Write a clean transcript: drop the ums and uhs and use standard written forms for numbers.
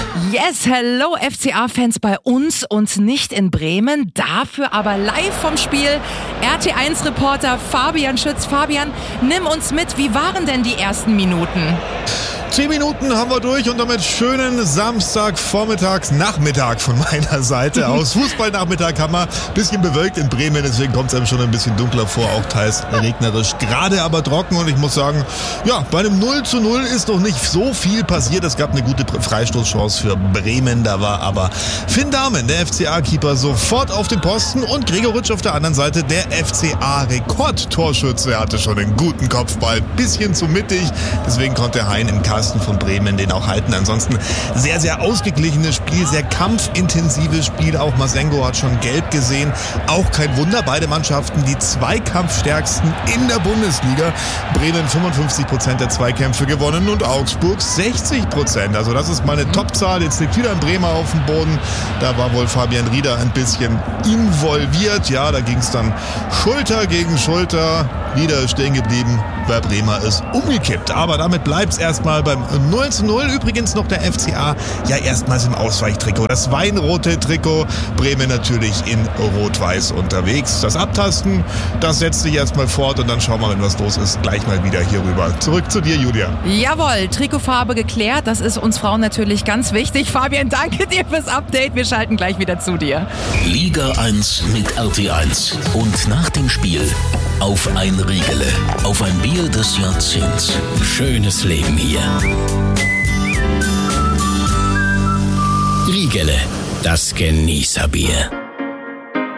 Yes, hello FCA-Fans bei uns und nicht in Bremen, dafür aber live vom Spiel. RT1-Reporter Fabian Schütz. Fabian, nimm uns mit, wie waren denn die ersten Minuten? 10 Minuten haben wir durch und damit schönen Nachmittag von meiner Seite aus. Fußballnachmittag haben wir, bisschen bewölkt in Bremen, deswegen kommt es einem schon ein bisschen dunkler vor, auch teils regnerisch, gerade aber trocken und ich muss sagen, ja, bei einem 0:0 ist noch nicht so viel passiert. Es gab eine gute Freistoßchance für Bremen, da war aber Finn Dahmen, der FCA-Keeper, sofort auf dem Posten und Gregoritsch auf der anderen Seite, der FCA-Rekordtorschütze, hatte schon einen guten Kopfball, bisschen zu mittig, deswegen konnte Hein im Kasten von Bremen den auch halten. Ansonsten sehr, sehr ausgeglichenes Spiel, sehr kampfintensives Spiel. Auch Masengo hat schon gelb gesehen. Auch kein Wunder, beide Mannschaften die Zweikampfstärksten in der Bundesliga. Bremen 55% der Zweikämpfe gewonnen und Augsburg 60%. Also das ist mal eine Topzahl. Jetzt liegt wieder ein Bremer auf dem Boden. Da war wohl Fabian Rieder ein bisschen involviert. Ja, da ging es dann Schulter gegen Schulter. Rieder ist stehen geblieben. Bei Bremer ist umgekippt. Aber damit bleibt es erstmal beim 0:0. Übrigens noch der FCA ja erstmals im Ausweichtrikot. Das weinrote Trikot. Bremen natürlich in Rot-Weiß unterwegs. Das Abtasten, das setzt sich erstmal fort und dann schauen wir, wenn was los ist, gleich mal wieder hier rüber. Zurück zu dir, Julia. Jawohl, Trikotfarbe geklärt. Das ist uns Frauen natürlich ganz wichtig. Fabian, danke dir fürs Update. Wir schalten gleich wieder zu dir. Liga 1 mit RT1. Und nach dem Spiel auf ein Riegele, auf ein Bier des Jahrzehnts. Schönes Leben hier. Riegele, das Genießerbier.